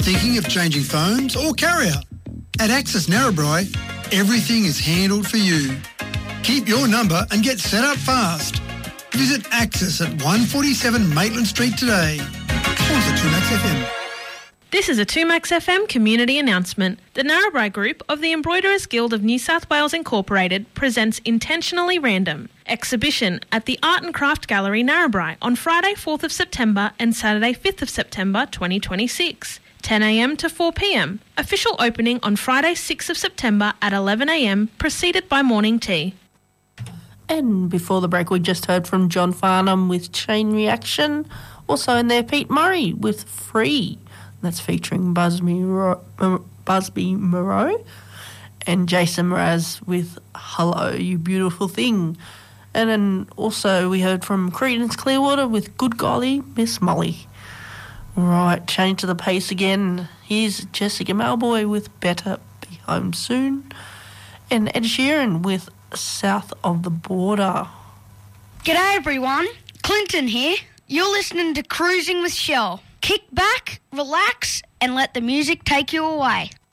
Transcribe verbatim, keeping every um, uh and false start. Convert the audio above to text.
Thinking of changing phones or carrier? At Access Narrabri, everything is handled for you. Keep your number and get set up fast. Visit Access at one forty-seven Maitland Street today. Sponsor two Max F M. This is a two Max F M community announcement. The Narrabri Group of the Embroiderers Guild of New South Wales Incorporated presents Intentionally Random exhibition at the Art and Craft Gallery Narrabri on Friday fourth of September and Saturday fifth of September twenty twenty-six. ten a m to four p m. Official opening on Friday sixth of September at eleven a m, preceded by morning tea. And before the break, we just heard from John Farnham with Chain Reaction. Also in there, Pete Murray with Free. That's featuring Busby, Ro- uh, Busby Moreau. And Jason Mraz with Hello, You Beautiful Thing. And then also we heard from Creedence Clearwater with Good Golly, Miss Molly. Right, change to the pace again. Here's Jessica Malboy with Better Be Home Soon. And Ed Sheeran with South of the Border. G'day everyone, Clinton here. You're listening to Cruising with Shell. Kick back, relax, and let the music take you away.